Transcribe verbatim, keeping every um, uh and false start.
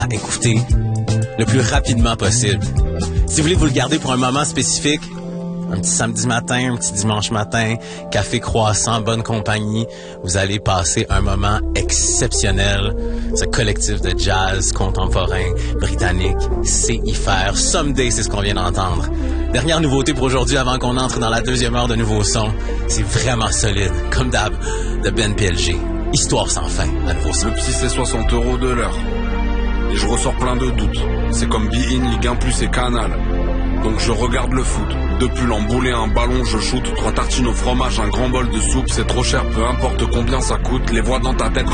à écouter le plus rapidement possible. Si vous voulez vous le garder pour un moment spécifique, un petit samedi matin, un petit dimanche matin, café croissant, bonne compagnie, vous allez passer un moment exceptionnel. Ce collectif de jazz contemporain britannique sait y faire. Someday, c'est ce qu'on vient d'entendre. Dernière nouveauté pour aujourd'hui avant qu'on entre dans la deuxième heure de nouveaux sons. C'est vraiment solide, comme d'hab, de Ben P L G. Histoire sans fin, à nouveau son. Le psy, c'est soixante euros de l'heure. Et je ressors plein de doutes. C'est comme Be-In, Ligue un plus et Canal. Donc je regarde le foot. Deux pulls embouler un ballon, je shoot. Trois tartines au fromage, un grand bol de soupe. C'est trop cher, peu importe combien ça coûte. Les voix dans ta tête